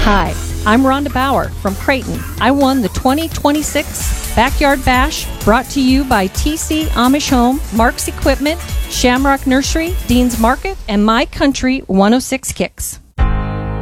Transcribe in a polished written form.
Hi, I'm Rhonda Bauer from Creighton. I won the 2026 Backyard Bash, brought to you by TC Amish Home, Mark's Equipment, Shamrock Nursery, Dean's Market, and My Country 106 Kicks.